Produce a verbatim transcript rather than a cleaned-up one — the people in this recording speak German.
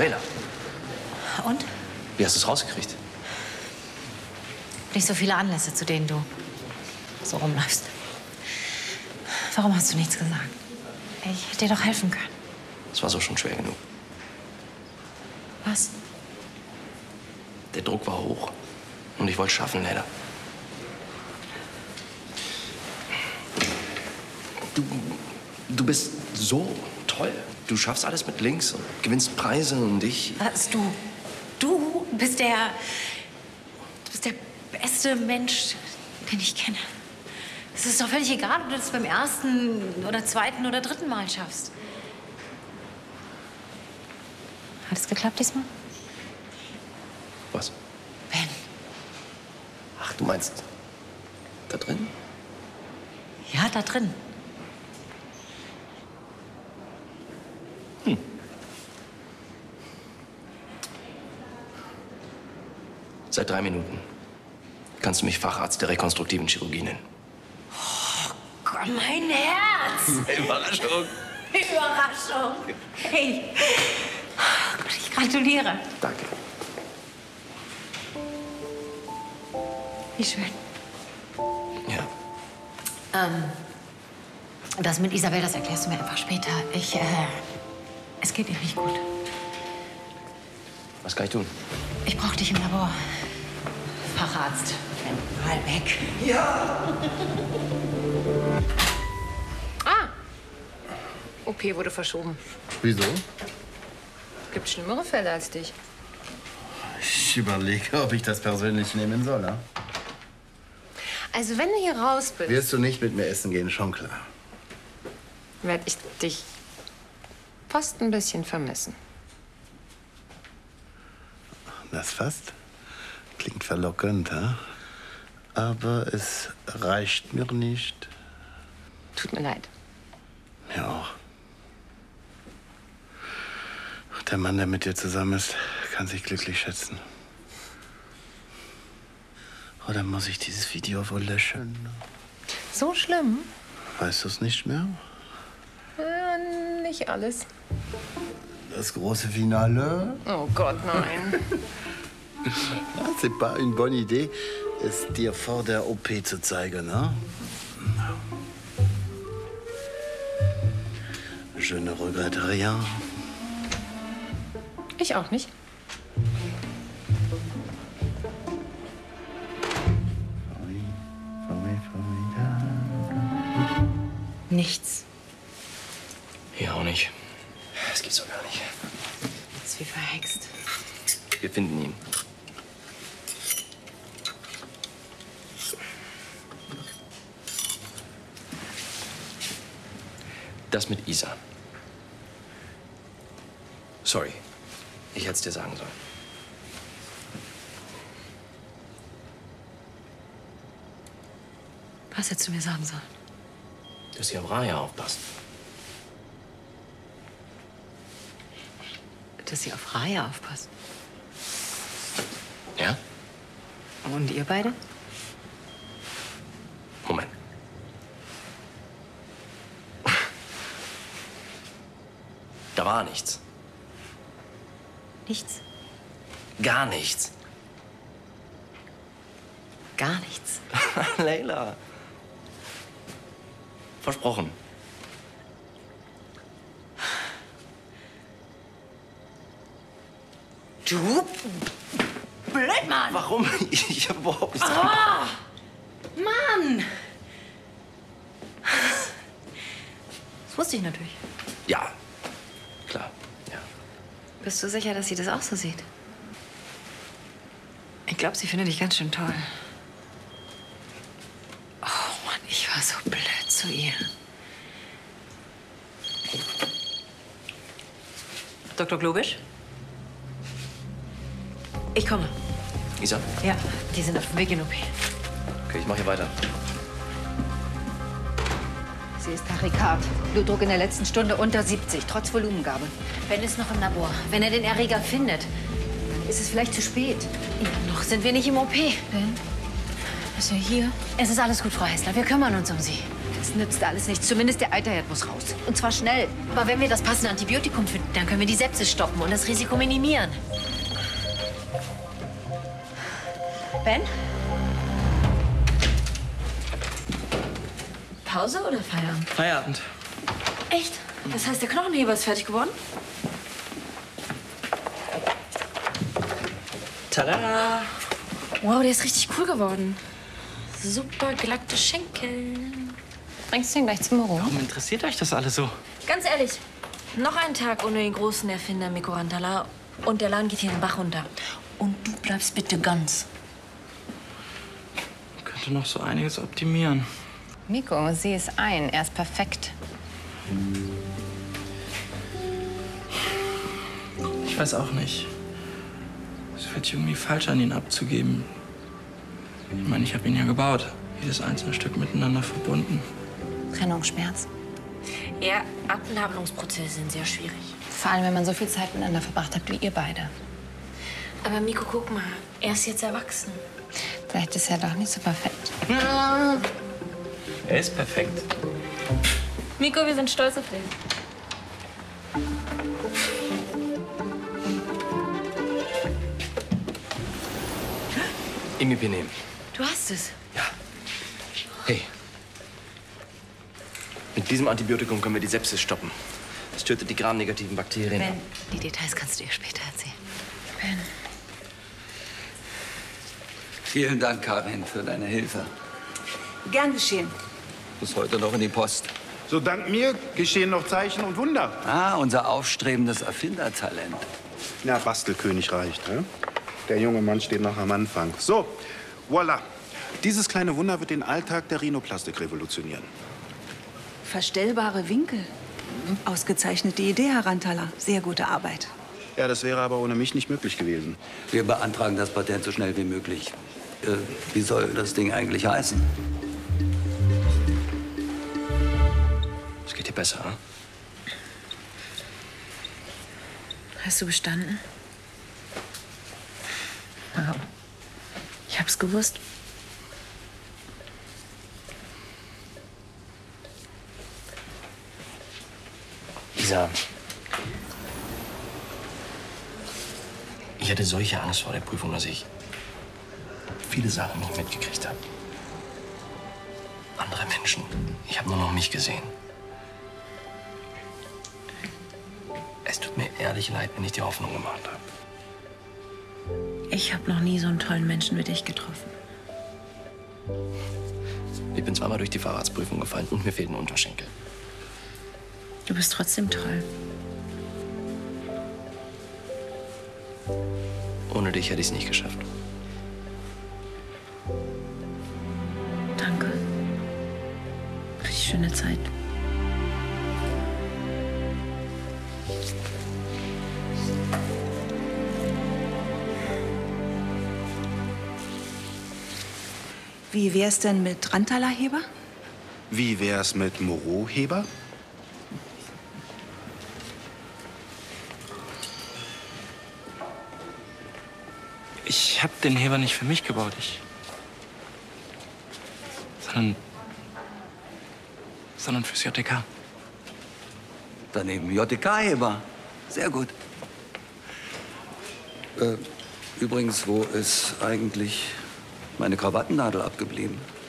Leila. Und? Wie hast du es rausgekriegt? Nicht so viele Anlässe, zu denen du so rumläufst. Warum hast du nichts gesagt? Ich hätte dir doch helfen können. Es war so schon schwer genug. Was? Der Druck war hoch. Und ich wollte es schaffen, Leila. Du, du bist so toll. Du schaffst alles mit links und gewinnst Preise und ich... Was, du? Du bist der... Du bist der beste Mensch, den ich kenne. Es ist doch völlig egal, ob du das beim ersten oder zweiten oder dritten Mal schaffst. Hat es geklappt diesmal? Was? Ben. Ach, du meinst da drin? Ja, da drin. Hm. Seit drei Minuten kannst du mich Facharzt der rekonstruktiven Chirurgie nennen. Oh Gott, mein Herz! Überraschung. Überraschung. Hey. Oh Gott, ich gratuliere. Danke. Wie schön. Ja. Ähm, das mit Isabel, das erklärst du mir einfach später. Ich, äh, es geht ihr nicht gut. Was kann ich tun? Ich brauche dich im Labor. Facharzt. Mal weg. Ja! Ah! O P wurde verschoben. Wieso? Gibt schlimmere Fälle als dich. Ich überlege, ob ich das persönlich nehmen soll, ne? Also, wenn du hier raus bist, Wirst du nicht mit mir essen gehen, schon klar. werde ich dich fast ein bisschen vermissen. Das fast? Klingt verlockend, ha? Aber es reicht mir nicht. Tut mir leid. Mir auch. Der Mann, der mit dir zusammen ist, kann sich glücklich schätzen. Oder muss ich dieses Video wohl löschen? So schlimm? Weißt du es nicht mehr? Ja, nicht alles. Das große Finale? Oh Gott, nein. C'est pas une bonne idée, es dir vor der O P zu zeigen, ne? Je ne regrette rien. Ich auch nicht. Nichts. Hier auch nicht. Das gibt's doch gar nicht. Das ist wie verhext. Wir finden ihn. Das mit Isa. Sorry. Ich hätte es dir sagen sollen. Was hättest du mir sagen sollen? Dass sie auf Raya aufpasst. Dass sie auf Raya aufpasst. Ja? Und ihr beide? Moment. Da war nichts. Nichts. Gar nichts. Gar nichts. Leila. Versprochen. Du Blödmann! Warum? Ich habe überhaupt nichts. Ah! Mann! Das wusste ich natürlich. Ja, klar, ja. Bist du sicher, dass sie das auch so sieht? Ich glaube, sie findet dich ganz schön toll. Oh Mann, ich war so blöd zu ihr. Doktor Globisch? Ich komme. Isa? Ja, die sind auf dem Weg in O P. Okay, ich mache hier weiter. Sie ist Tachykard. Blutdruck in der letzten Stunde unter siebzig, trotz Volumengabe. Ben ist noch im Labor. Wenn er den Erreger findet, Ist es vielleicht zu spät? ja, noch sind wir nicht im O P. Ben? Ist er hier? Es ist alles gut, Frau Hessler. Wir kümmern uns um Sie. Das nützt alles nichts. Zumindest der Eiterherd muss raus. Und zwar schnell. Aber wenn wir das passende Antibiotikum finden, dann können wir die Sepsis stoppen und das Risiko minimieren. Ben? Pause oder Feierabend? Feierabend. Echt? Das heißt, der Knochenheber ist fertig geworden? Tada! Wow, der ist richtig cool geworden. Super glatte Schenkel. Bringst du ihn gleich zum Büro? Warum interessiert euch das alles so? Ganz ehrlich, noch einen Tag ohne den großen Erfinder Mikko Rantala und der Laden geht hier den Bach runter. Und du bleibst bitte ganz. Könnte noch so einiges optimieren. Mikko, sieh es ein. Er ist perfekt. Ich weiß auch nicht. Es fühlt sich irgendwie falsch an, ihn abzugeben. Ich meine, ich habe ihn ja gebaut. Jedes einzelne Stück miteinander verbunden. Trennungsschmerz. Ja, Abnabelungsprozesse sind sehr schwierig. Vor allem, wenn man so viel Zeit miteinander verbracht hat wie ihr beide. Aber Mikko, guck mal, er ist jetzt erwachsen. Vielleicht ist er doch nicht so perfekt. Er ist perfekt. Mikko, wir sind stolz auf dich. Imipenem. Du hast es. Ja. Hey. Mit diesem Antibiotikum können wir die Sepsis stoppen. Es tötet die gramnegativen Bakterien. Ben, die Details kannst du ihr später erzählen. Ben. Vielen Dank, Karin, für deine Hilfe. Gern geschehen. Bis heute noch in die Post. So dank mir geschehen noch Zeichen und Wunder. Ah, unser aufstrebendes Erfindertalent. Na, Bastelkönig reicht, ne? Der junge Mann steht noch am Anfang. So, voilà. Dieses kleine Wunder wird den Alltag der Rhinoplastik revolutionieren. Verstellbare Winkel. Ausgezeichnete Idee, Herr Rantala. Sehr gute Arbeit. Ja, das wäre aber ohne mich nicht möglich gewesen. Wir beantragen das Patent so schnell wie möglich. Äh, wie soll das Ding eigentlich heißen? Es geht dir besser, hm? Hast du bestanden? Wow. Ich hab's gewusst. Isa, ich hatte solche Angst vor der Prüfung, dass ich viele Sachen nicht mitgekriegt habe. Andere Menschen. Ich habe nur noch mich gesehen. Es tut mir ehrlich leid, wenn ich die Hoffnung gemacht habe. Ich habe noch nie so einen tollen Menschen wie dich getroffen. Ich bin zweimal durch die Fahrradsprüfung gefallen und mir fehlt ein Unterschenkel. Du bist trotzdem toll. Ohne dich hätte ich es nicht geschafft. Danke. Richtig schöne Zeit. Wie wär's denn mit Rantala-Heber? Wie wär's mit Moreau-Heber? Ich habe den Heber nicht für mich gebaut, ich. Sondern. sondern fürs J T K. Daneben J T K-Heber. Sehr gut. Äh, übrigens, wo ist eigentlich meine Krawattennadel abgeblieben?